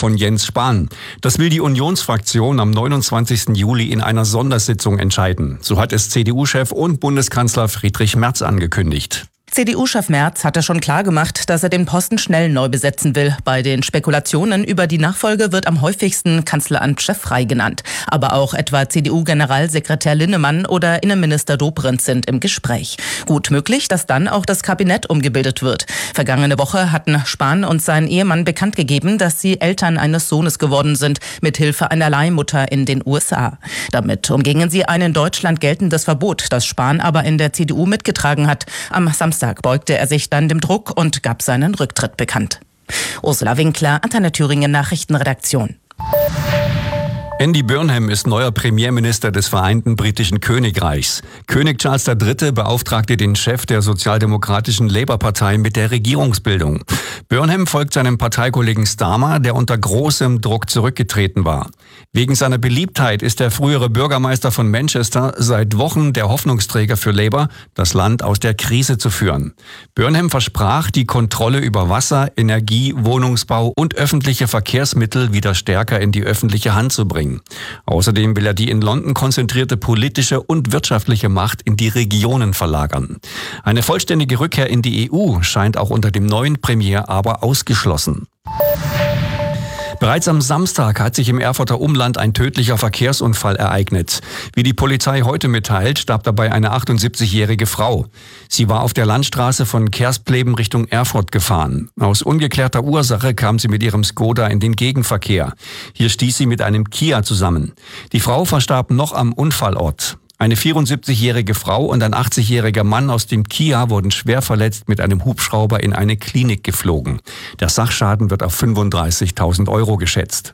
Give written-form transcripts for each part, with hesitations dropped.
von Jens Spahn. Das will die Unionsfraktion am 29. Juli in einer Sondersitzung entscheiden. So hat es CDU-Chef und Bundeskanzler Friedrich Merz angekündigt. CDU-Chef Merz hatte schon klargemacht, dass er den Posten schnell neu besetzen will. Bei den Spekulationen über die Nachfolge wird am häufigsten Kanzleramtschef Frey genannt. Aber auch etwa CDU-Generalsekretär Linnemann oder Innenminister Dobrindt sind im Gespräch. Gut möglich, dass dann auch das Kabinett umgebildet wird. Vergangene Woche hatten Spahn und sein Ehemann bekannt gegeben, dass sie Eltern eines Sohnes geworden sind, mithilfe einer Leihmutter in den USA. Damit umgingen sie ein in Deutschland geltendes Verbot, das Spahn aber in der CDU mitgetragen hat. Am Samstag beugte er sich dann dem Druck und gab seinen Rücktritt bekannt. Ursula Winkler, Antenne Thüringen Nachrichtenredaktion. Andy Burnham ist neuer Premierminister des Vereinten Britischen Königreichs. König Charles III. Beauftragte den Chef der sozialdemokratischen Labour-Partei mit der Regierungsbildung. Burnham folgt seinem Parteikollegen Starmer, der unter großem Druck zurückgetreten war. Wegen seiner Beliebtheit ist der frühere Bürgermeister von Manchester seit Wochen der Hoffnungsträger für Labour, das Land aus der Krise zu führen. Burnham versprach, die Kontrolle über Wasser, Energie, Wohnungsbau und öffentliche Verkehrsmittel wieder stärker in die öffentliche Hand zu bringen. Außerdem will er die in London konzentrierte politische und wirtschaftliche Macht in die Regionen verlagern. Eine vollständige Rückkehr in die EU scheint auch unter dem neuen Premier aber ausgeschlossen. Bereits am Samstag hat sich im Erfurter Umland ein tödlicher Verkehrsunfall ereignet. Wie die Polizei heute mitteilt, starb dabei eine 78-jährige Frau. Sie war auf der Landstraße von Kerspleben Richtung Erfurt gefahren. Aus ungeklärter Ursache kam sie mit ihrem Skoda in den Gegenverkehr. Hier stieß sie mit einem Kia zusammen. Die Frau verstarb noch am Unfallort. Eine 74-jährige Frau und ein 80-jähriger Mann aus dem Kia wurden schwer verletzt mit einem Hubschrauber in eine Klinik geflogen. Der Sachschaden wird auf 35.000 Euro geschätzt.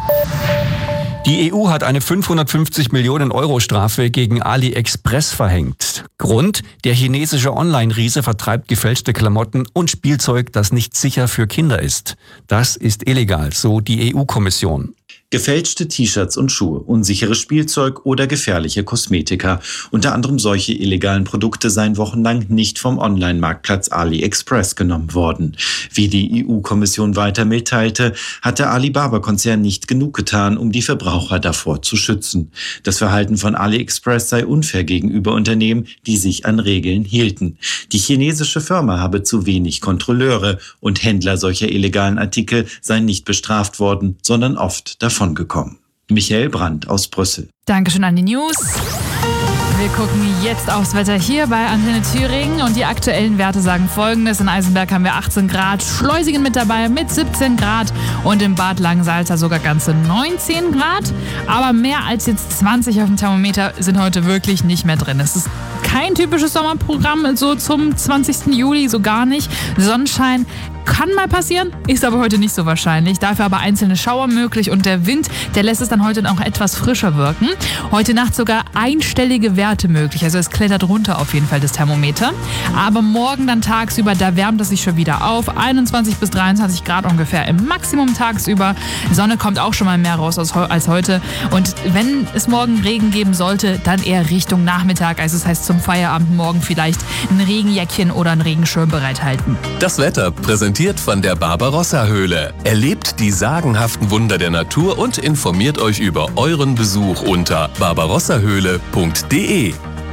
Die EU hat eine 550 Millionen Euro Strafe gegen AliExpress verhängt. Grund: der chinesische Online-Riese vertreibt gefälschte Klamotten und Spielzeug, das nicht sicher für Kinder ist. Das ist illegal, so die EU-Kommission. Gefälschte T-Shirts und Schuhe, unsichere Spielzeug oder gefährliche Kosmetika. Unter anderem solche illegalen Produkte seien wochenlang nicht vom Online-Marktplatz AliExpress genommen worden. Wie die EU-Kommission weiter mitteilte, hat der Alibaba-Konzern nicht genug getan, um die Verbraucher davor zu schützen. Das Verhalten von AliExpress sei unfair gegenüber Unternehmen, die sich an Regeln hielten. Die chinesische Firma habe zu wenig Kontrolleure und Händler solcher illegalen Artikel seien nicht bestraft worden, sondern oft davongekommen. Michael Brandt aus Brüssel. Dankeschön an die News. Wir gucken jetzt aufs Wetter hier bei Antenne Thüringen und die aktuellen Werte sagen Folgendes. In Eisenberg haben wir 18 Grad, Schleusingen mit dabei mit 17 Grad und im Bad Langensalza sogar ganze 19 Grad. Aber mehr als jetzt 20 auf dem Thermometer sind heute wirklich nicht mehr drin. Es ist kein typisches Sommerprogramm so zum 20. Juli, so gar nicht. Sonnenschein kann mal passieren, ist aber heute nicht so wahrscheinlich. Dafür aber einzelne Schauer möglich und der Wind, der lässt es dann heute auch etwas frischer wirken. Heute Nacht sogar einstellige Werte möglich, also es klettert runter auf jeden Fall das Thermometer. Aber morgen dann tagsüber, da wärmt es sich schon wieder auf. 21 bis 23 Grad ungefähr im Maximum tagsüber. Sonne kommt auch schon mal mehr raus als heute. Und wenn es morgen Regen geben sollte, dann eher Richtung Nachmittag. Also das heißt zum Feierabend morgen vielleicht ein Regenjäckchen oder ein Regenschirm bereithalten. Das Wetter präsentiert von der Barbarossa-Höhle. Erlebt die sagenhaften Wunder der Natur und informiert euch über euren Besuch unter barbarossahöhle.de.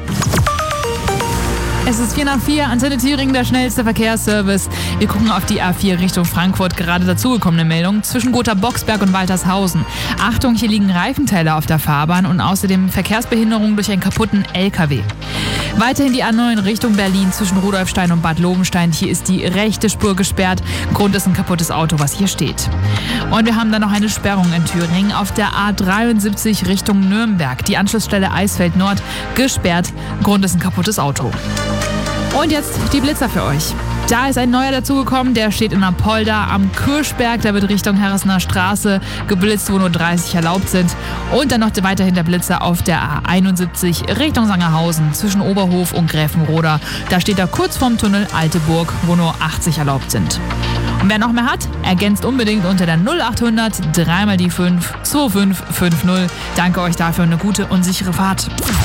Es ist 4:04, Antenne Thüringen, der schnellste Verkehrsservice. Wir gucken auf die A4 Richtung Frankfurt, gerade dazugekommene Meldung zwischen Gotha-Boxberg und Waltershausen. Achtung, hier liegen Reifenteile auf der Fahrbahn und außerdem Verkehrsbehinderung durch einen kaputten LKW. Weiterhin die A9 Richtung Berlin zwischen Rudolfstein und Bad Lobenstein. Hier ist die rechte Spur gesperrt. Grund ist ein kaputtes Auto, was hier steht. Und wir haben dann noch eine Sperrung in Thüringen auf der A73 Richtung Nürnberg. Die Anschlussstelle Eisfeld Nord gesperrt. Grund ist ein kaputtes Auto. Und jetzt die Blitzer für euch. Da ist ein neuer dazugekommen, der steht in Apolda am Kirschberg. Der wird Richtung Herressener Straße geblitzt, wo nur 30 erlaubt sind. Und dann noch weiterhin der Blitzer auf der A71 Richtung Sangerhausen zwischen Oberhof und Gräfenroda. Da steht er kurz vorm Tunnel Alteburg, wo nur 80 erlaubt sind. Und wer noch mehr hat, ergänzt unbedingt unter der 0800 3 mal die 5 2550. Danke euch dafür und eine gute und sichere Fahrt.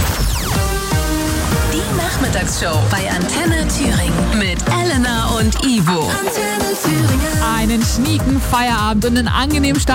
Die Nachmittagsshow bei Antenne Thüringen mit Elena und Ivo. Einen schnieken Feierabend und einen angenehmen Start